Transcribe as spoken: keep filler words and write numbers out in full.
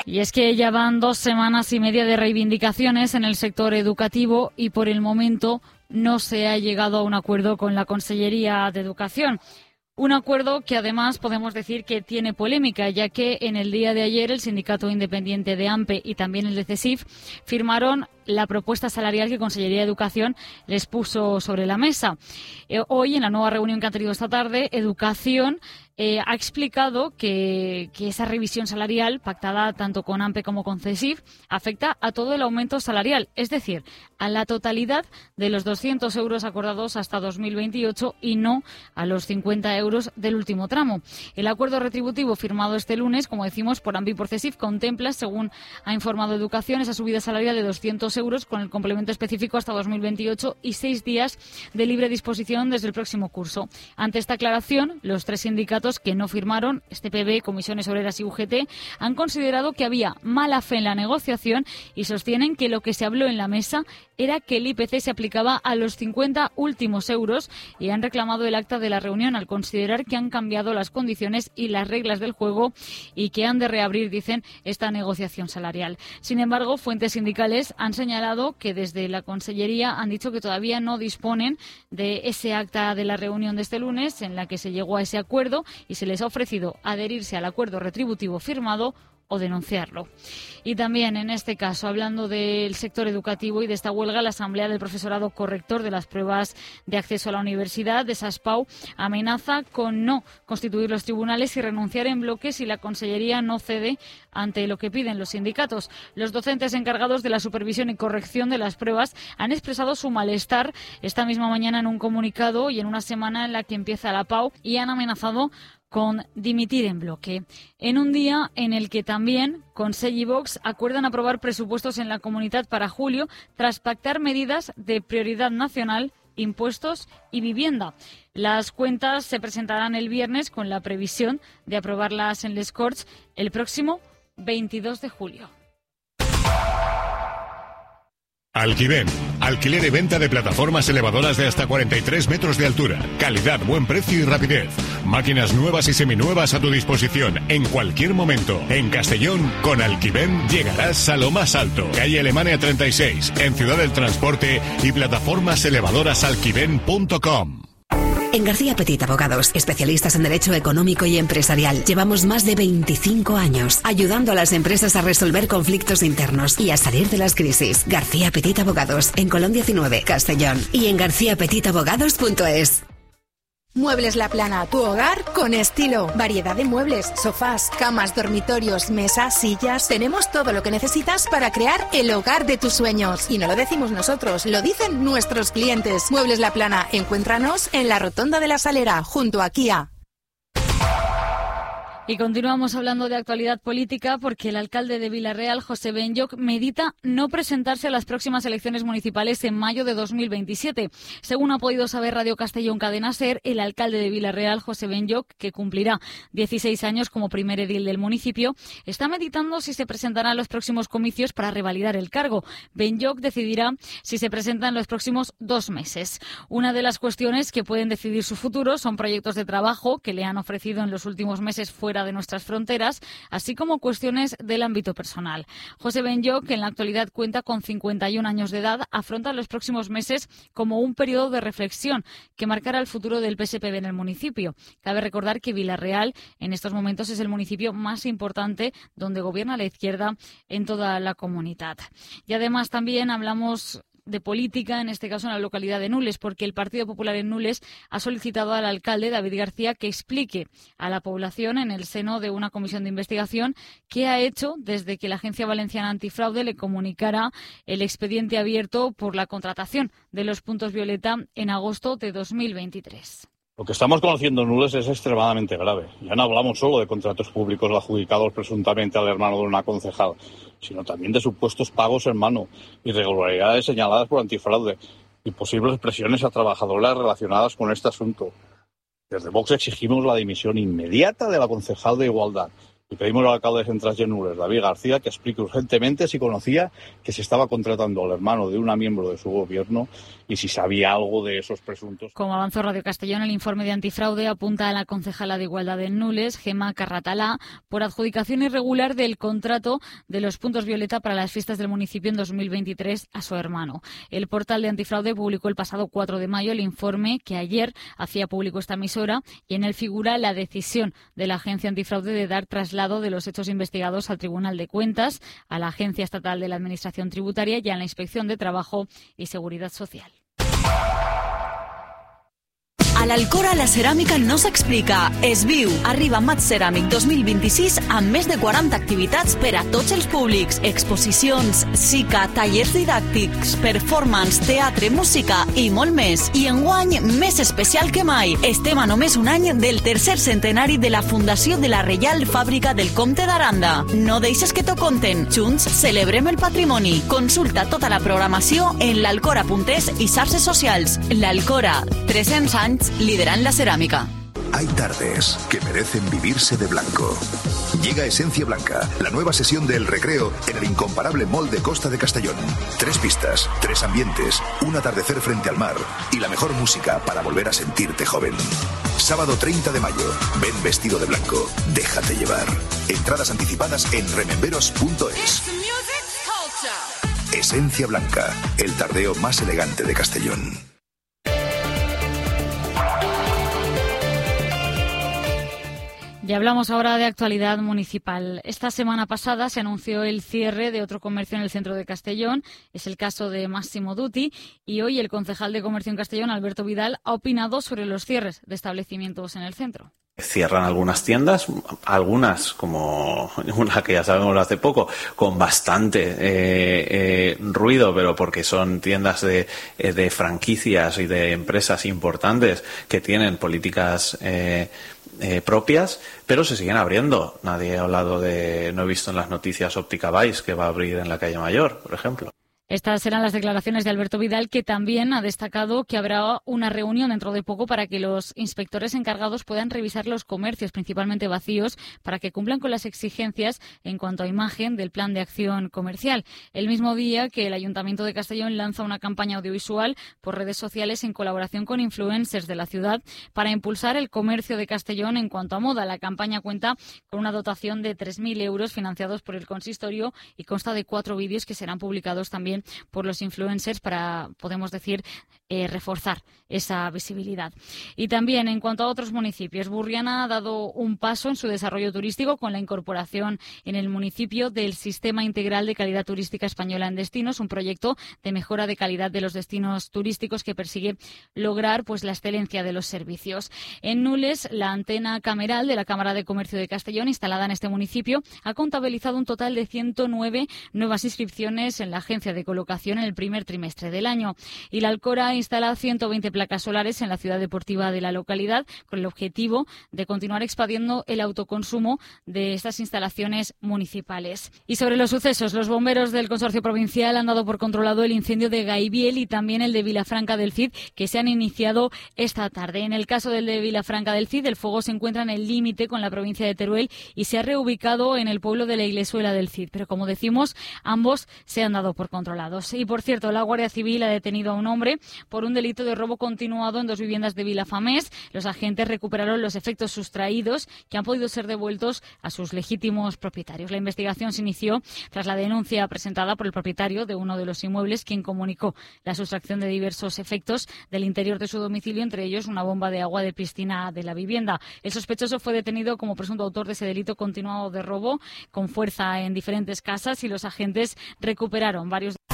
Y es que ya van dos semanas y media de reivindicaciones en el sector educativo y por el momento no se ha llegado a un acuerdo con la Consellería de Educación. Un acuerdo que además podemos decir que tiene polémica, ya que en el día de ayer el Sindicato Independiente de AMPE y también el de CESIF firmaron la propuesta salarial que Consellería de Educación les puso sobre la mesa. Eh, hoy, en la nueva reunión que han tenido esta tarde, Educación eh, ha explicado que, que esa revisión salarial pactada tanto con AMPE como con CESIF afecta a todo el aumento salarial, es decir, a la totalidad de los doscientos euros acordados hasta dos mil veintiocho y no a los cincuenta euros del último tramo. El acuerdo retributivo firmado este lunes, como decimos, por AMPE y por CESIF, contempla, según ha informado Educación, esa subida salarial de doscientos euros con el complemento específico hasta dos mil veintiocho y seis días de libre disposición desde el próximo curso. Ante esta aclaración, los tres sindicatos que no firmaron, este P B, Comisiones Obreras y U G T, han considerado que había mala fe en la negociación y sostienen que lo que se habló en la mesa era que el I P C se aplicaba a los cincuenta últimos euros y han reclamado el acta de la reunión al considerar que han cambiado las condiciones y las reglas del juego y que han de reabrir, dicen, esta negociación salarial. Sin embargo, fuentes sindicales han señalado que desde la Consellería han dicho que todavía no disponen de ese acta de la reunión de este lunes en la que se llegó a ese acuerdo y se les ha ofrecido adherirse al acuerdo retributivo firmado o denunciarlo. Y también, en este caso, hablando del sector educativo y de esta huelga, la Asamblea del Profesorado Corrector de las Pruebas de Acceso a la Universidad, de SASPAU, amenaza con no constituir los tribunales y renunciar en bloque si la Consellería no cede ante lo que piden los sindicatos. Los docentes encargados de la supervisión y corrección de las pruebas han expresado su malestar esta misma mañana en un comunicado y en una semana en la que empieza la P A U y han amenazado con dimitir en bloque. En un día en el que también Consell y Vox acuerdan aprobar presupuestos en la Comunitat para julio tras pactar medidas de prioridad nacional, impuestos y vivienda. Las cuentas se presentarán el viernes con la previsión de aprobarlas en les Corts el próximo veintidós de julio. Alquiven, alquiler y venta de plataformas elevadoras de hasta cuarenta y tres metros de altura. Calidad, buen precio y rapidez. Máquinas nuevas y seminuevas a tu disposición en cualquier momento. En Castellón, con Alquiven llegarás a lo más alto. Calle Alemania treinta y seis, en Ciudad del Transporte y plataformas elevadoras alquiven punto com. En García Petit Abogados, especialistas en derecho económico y empresarial, llevamos más de veinticinco años ayudando a las empresas a resolver conflictos internos y a salir de las crisis. García Petit Abogados, en Colón diecinueve, Castellón, y en garcía petit abogados punto es. Muebles La Plana, tu hogar con estilo. Variedad de muebles, sofás, camas, dormitorios, mesas, sillas. Tenemos todo lo que necesitas para crear el hogar de tus sueños. Y no lo decimos nosotros, lo dicen nuestros clientes. Muebles La Plana, encuéntranos en la Rotonda de la Salera, junto a Kia. Y continuamos hablando de actualidad política porque el alcalde de Vila-real, José Benlloch, medita no presentarse a las próximas elecciones municipales en mayo de dos mil veintisiete. Según ha podido saber Radio Castellón Cadena SER, el alcalde de Vila-real, José Benlloch, que cumplirá dieciséis años como primer edil del municipio, está meditando si se presentará a los próximos comicios para revalidar el cargo. Benlloch decidirá si se presenta en los próximos dos meses. Una de las cuestiones que pueden decidir su futuro son proyectos de trabajo que le han ofrecido en los últimos meses fuera de nuestras fronteras, así como cuestiones del ámbito personal. José Benlloch, que en la actualidad cuenta con cincuenta y un años de edad, afronta los próximos meses como un periodo de reflexión que marcará el futuro del P S P B en el municipio. Cabe recordar que Vila-real en estos momentos es el municipio más importante donde gobierna la izquierda en toda la comunidad. Y además también hablamos de política, en este caso en la localidad de Nules, porque el Partido Popular en Nules ha solicitado al alcalde, David García, que explique a la población en el seno de una comisión de investigación qué ha hecho desde que la Agencia Valenciana Antifraude le comunicara el expediente abierto por la contratación de los puntos violeta en agosto de dos mil veintitrés. Lo que estamos conociendo en Nules es extremadamente grave. Ya no hablamos solo de contratos públicos adjudicados presuntamente al hermano de una concejal, sino también de supuestos pagos en mano, irregularidades señaladas por antifraude y posibles presiones a trabajadoras relacionadas con este asunto. Desde Vox exigimos la dimisión inmediata de la concejal de Igualdad Y pedimos al alcalde de Centrals y Nules, David García, que explique urgentemente si conocía que se estaba contratando al hermano de una miembro de su gobierno y si sabía algo de esos presuntos. Como avanzó Radio Castellón, el informe de antifraude apunta a la concejala de Igualdad en Nules, Gemma Carratalá, por adjudicación irregular del contrato de los puntos violeta para las fiestas del municipio en dos mil veintitrés a su hermano. El portal de antifraude publicó el pasado cuatro de mayo el informe que ayer hacía público esta emisora y en él figura la decisión de la agencia antifraude de dar traslado de los hechos investigados al Tribunal de Cuentas, a la Agencia Estatal de la Administración Tributaria y a la Inspección de Trabajo y Seguridad Social. A l'Alcora la ceràmica no s'explica, es viu. Arriba Maig Ceràmic dos mil vint-i-sis amb més de quaranta activitats per a tots els públics. Exposicions, cica, tallers didàctics, performance, teatre, música i molt més. I enguany, més especial que mai. Estem a només un any del tercer centenari de la fundació de la Reial Fàbrica del Comte d'Aranda. No deixes que t'ho conten. Junts celebrem el patrimoni. Consulta tota la programació en l'alcora punt es i xarxes socials. L'Alcora, tres-cents anys lideran la cerámica. Hay tardes que merecen vivirse de blanco. Llega Esencia Blanca, la nueva sesión del recreo en el incomparable Mall de Costa de Castellón. Tres pistas, tres ambientes, un atardecer frente al mar y la mejor música para volver a sentirte joven. Sábado treinta de mayo, ven vestido de blanco, déjate llevar. Entradas anticipadas en rememberos punto es. Esencia Blanca, el tardeo más elegante de Castellón. Y hablamos ahora de actualidad municipal. Esta semana pasada se anunció el cierre de otro comercio en el centro de Castellón. Es el caso de Massimo Dutti. Y hoy el concejal de Comercio en Castellón, Alberto Vidal, ha opinado sobre los cierres de establecimientos en el centro. Cierran algunas tiendas, algunas, como una que ya sabemos hace poco, con bastante eh, eh, ruido, pero porque son tiendas de, de franquicias y de empresas importantes que tienen políticas eh, eh, propias, pero se siguen abriendo. Nadie ha hablado de, no he visto en las noticias Óptica Vice, que va a abrir en la calle Mayor, por ejemplo. Estas serán las declaraciones de Alberto Vidal, que también ha destacado que habrá una reunión dentro de poco para que los inspectores encargados puedan revisar los comercios, principalmente vacíos, para que cumplan con las exigencias en cuanto a imagen del plan de acción comercial. El mismo día que el Ayuntamiento de Castellón lanza una campaña audiovisual por redes sociales en colaboración con influencers de la ciudad para impulsar el comercio de Castellón en cuanto a moda. La campaña cuenta con una dotación de tres mil euros financiados por el consistorio y consta de cuatro vídeos que serán publicados también por los influencers para, podemos decir, eh, reforzar esa visibilidad. Y también en cuanto a otros municipios, Burriana ha dado un paso en su desarrollo turístico con la incorporación en el municipio del Sistema Integral de Calidad Turística Española en Destinos, un proyecto de mejora de calidad de los destinos turísticos que persigue lograr pues la excelencia de los servicios. En Nules, la antena cameral de la Cámara de Comercio de Castellón, instalada en este municipio, ha contabilizado un total de ciento nueve nuevas inscripciones en la agencia de colocación en el primer trimestre del año. Y la Alcora instala ciento veinte placas solares en la ciudad deportiva de la localidad con el objetivo de continuar expandiendo el autoconsumo de estas instalaciones municipales. Y sobre los sucesos, los bomberos del Consorcio Provincial han dado por controlado el incendio de Gaibiel y también el de Vilafranca del Cid, que se han iniciado esta tarde. En el caso del de Vilafranca del Cid, el fuego se encuentra en el límite con la provincia de Teruel y se ha reubicado en el pueblo de la Iglesuela del Cid. Pero como decimos, ambos se han dado por controlado. Y por cierto, la Guardia Civil ha detenido a un hombre por un delito de robo continuado en dos viviendas de Vilafamés. Los agentes recuperaron los efectos sustraídos que han podido ser devueltos a sus legítimos propietarios. La investigación se inició tras la denuncia presentada por el propietario de uno de los inmuebles, quien comunicó la sustracción de diversos efectos del interior de su domicilio, entre ellos una bomba de agua de piscina de la vivienda. El sospechoso fue detenido como presunto autor de ese delito continuado de robo con fuerza en diferentes casas y los agentes recuperaron varios